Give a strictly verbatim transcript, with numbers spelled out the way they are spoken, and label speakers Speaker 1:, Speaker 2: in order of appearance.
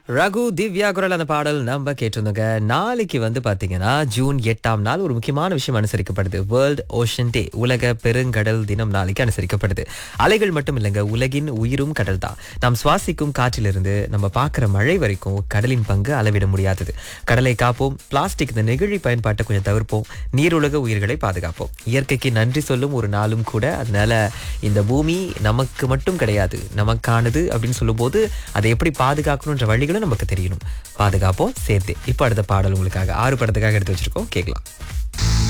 Speaker 1: ரகு திவ்யா குரல் அந்த பாடல் நம்ம கேட்டிருந்தோங்க. நாளைக்கு வந்து பாத்தீங்கன்னா ஜூன் எட்டாம் நாள் ஒரு முக்கியமான விஷயம் அனுசரிக்கப்படுது. வேர்ல்ட் ஓஷன் டே, உலக பெருங்கடல் தினம் நாளைக்கு அனுசரிக்கப்படுது. அலைகள் மட்டும் இல்லைங்க, உலகின் உயிரும் கடல் தான். நாம் சுவாசிக்கும் காற்றிலிருந்து நம்ம பார்க்குற மழை வரைக்கும் கடலின் பங்கு அளவிட முடியாதது. கடலை காப்போம், பிளாஸ்டிக் இந்த நெகிழி பயன்பாட்டை கொஞ்சம் தவிர்ப்போம், நீருலக உயிர்களை பாதுகாப்போம். இயற்கைக்கு நன்றி சொல்லும் ஒரு நாளும் கூட. அதனால இந்த பூமி நமக்கு மட்டும் கிடையாது, நமக்கானது அப்படின்னு சொல்லும்போது அதை எப்படி பாதுகாக்கணுன்ற வழிகளும் நமக்கு தெரியணும். பாதுகாப்போம் சேர்த்து. இப்போ அடுத்த பாடல் உங்களுக்காக ஆறு படத்துக்காக எடுத்து வச்சிருக்கோம், கேட்கலாம்.